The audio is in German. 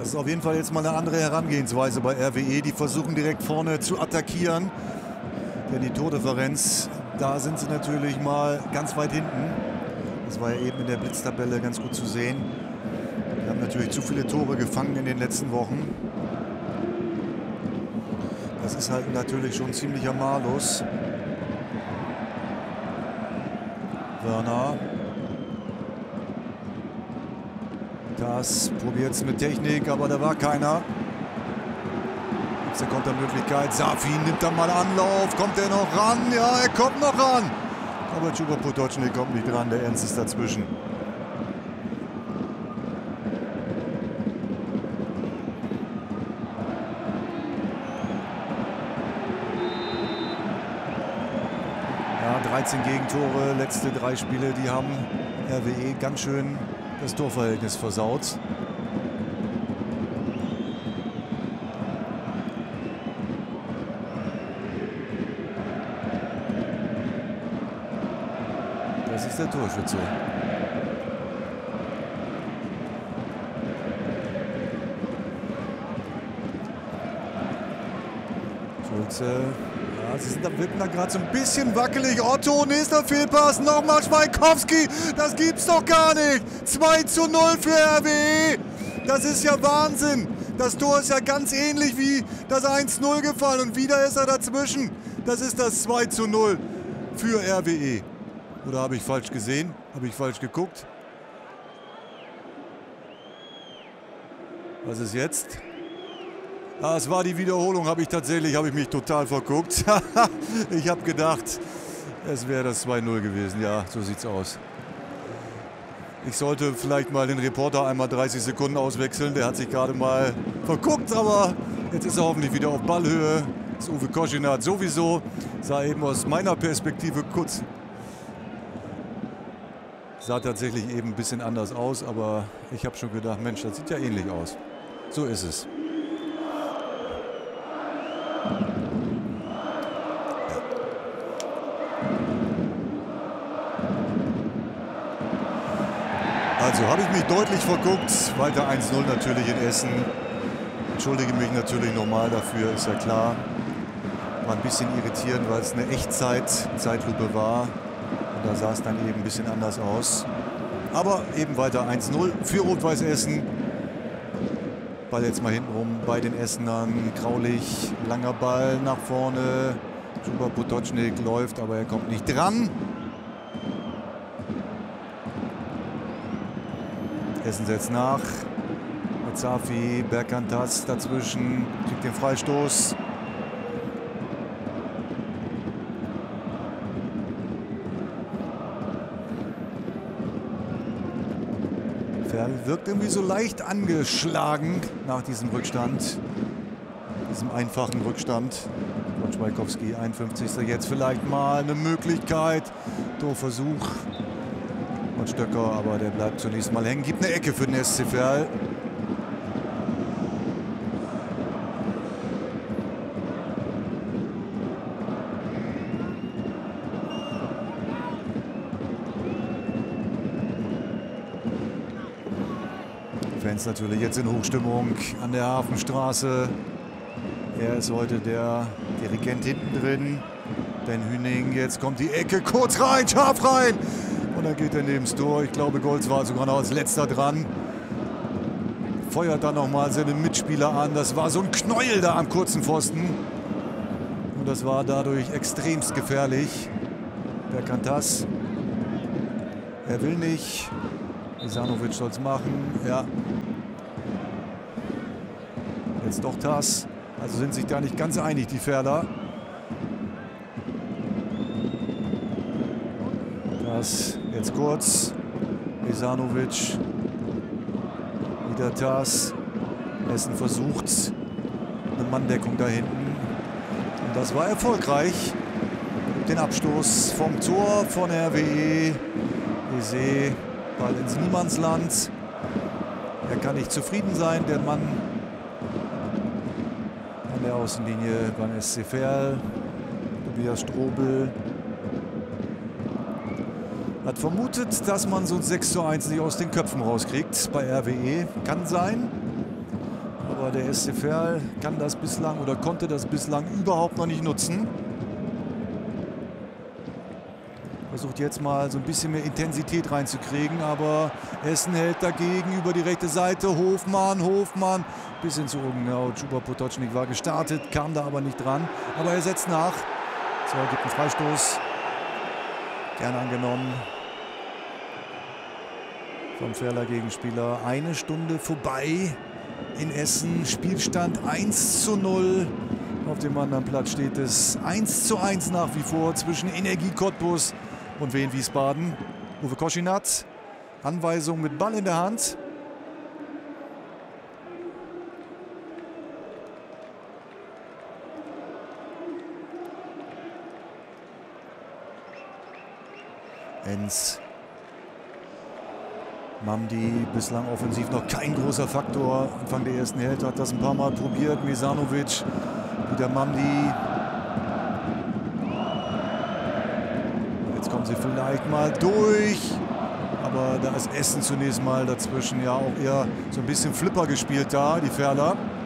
Das ist auf jeden Fall jetzt mal eine andere Herangehensweise bei RWE. Die versuchen direkt vorne zu attackieren. Denn die Tordifferenz, da sind sie natürlich mal ganz weit hinten. Das war ja eben in der Blitztabelle ganz gut zu sehen. Wir haben natürlich zu viele Tore gefangen in den letzten Wochen. Das ist halt natürlich schon ein ziemlicher Malus. Werner. Das probiert es mit Technik, aber da war keiner. Gibt es eine Kontermöglichkeit. Safi nimmt dann mal Anlauf. Kommt er noch ran? Ja, er kommt noch ran. Aber Chuba Potočnik kommt nicht dran. Der Ernst ist dazwischen. Ja, 13 Gegentore. Letzte 3 Spiele, die haben RWE ganz schön das Torverhältnis versaut. Das ist der Torschütze. Schulze. Ja, sie wirken da gerade so ein bisschen wackelig. Otto, nächster Fehlpass. Nochmal Schweikowski. Das gibt's doch gar nicht. 2:0 für RWE. Das ist ja Wahnsinn. Das Tor ist ja ganz ähnlich wie das 1:0 gefallen. Und wieder ist er dazwischen. Das ist das 2:0 für RWE. Oder habe ich falsch gesehen? Habe ich falsch geguckt? Was ist jetzt? Ah, es war die Wiederholung, habe ich mich total verguckt. Ich habe gedacht, es wäre das 2:0 gewesen. Ja, so sieht's aus. Ich sollte vielleicht mal den Reporter einmal 30 Sekunden auswechseln. Der hat sich gerade mal verguckt, aber jetzt ist er hoffentlich wieder auf Ballhöhe. Das Uwe Koschinat sowieso. Sah eben aus meiner Perspektive kurz. Sah tatsächlich eben ein bisschen anders aus, aber ich habe schon gedacht, Mensch, das sieht ja ähnlich aus. So ist es. Also habe ich mich deutlich verguckt. Weiter 1:0 natürlich in Essen. Entschuldige mich natürlich nochmal dafür, ist ja klar. War ein bisschen irritierend, weil es eine Echtzeit-Zeitlupe war. Und da sah es dann eben ein bisschen anders aus. Aber eben weiter 1:0 für Rot-Weiß Essen. Ball jetzt mal hintenrum bei den Essenern. Graulich, langer Ball nach vorne. Chuba Potočnik läuft, aber er kommt nicht dran. Essen setzt nach. Mit Safi, Berkantas dazwischen. Kriegt den Freistoß. Wirkt irgendwie so leicht angeschlagen nach diesem Rückstand. Diesem einfachen Rückstand. Von Schweikowski, 51. Jetzt vielleicht mal eine Möglichkeit. Torversuch von Stöcker, aber der bleibt zunächst mal hängen. Gibt eine Ecke für den SC Verl. Fans natürlich jetzt in Hochstimmung an der Hafenstraße. Er ist heute der Dirigent hinten drin. Ben Hüning, jetzt kommt die Ecke, kurz rein, scharf rein. Und dann geht er neben das Tor. Ich glaube, Golz war sogar noch als letzter dran. Feuert dann nochmal seine Mitspieler an. Das war so ein Knäuel da am kurzen Pfosten. Und das war dadurch extremst gefährlich. Berkantas. Er will nicht. Isanovic soll es machen. Ja. Jetzt doch Tas. Also sind sich da nicht ganz einig, die Verler. Das jetzt kurz. Isanovic. Wieder Tas. Essen versucht eine Manndeckung da hinten. Und das war erfolgreich. Den Abstoß vom Tor von RWE. Eze, Ball ins Niemandsland. Er kann nicht zufrieden sein, der Mann an der Außenlinie beim SC Verl. Tobias Strobel hat vermutet, dass man so ein 6:1 nicht aus den Köpfen rauskriegt bei RWE. Kann sein. Aber der SC Verl kann das bislang oder konnte das bislang überhaupt noch nicht nutzen. Versucht jetzt mal so ein bisschen mehr Intensität reinzukriegen, aber Essen hält dagegen über die rechte Seite. Hofmann, bis hin zu Ungenau. Chuba Potocznik war gestartet, kam da aber nicht dran. Aber er setzt nach. So, gibt einen Freistoß. Gerne angenommen. Vom Verler Gegenspieler. Eine Stunde vorbei in Essen. Spielstand 1:0. Auf dem anderen Platz steht es 1:1 nach wie vor zwischen Energie Cottbus und Wien Wiesbaden. Uwe Koschinat, Anweisung mit Ball in der Hand. Enz. Mamdi bislang offensiv noch kein großer Faktor. Anfang der ersten Hälfte hat das ein paar Mal probiert. Mesanovic, wieder Mamdi. Jetzt kommen sie vielleicht mal durch. Aber da ist Essen zunächst mal dazwischen. Ja, auch eher so ein bisschen Flipper gespielt da, die Verler.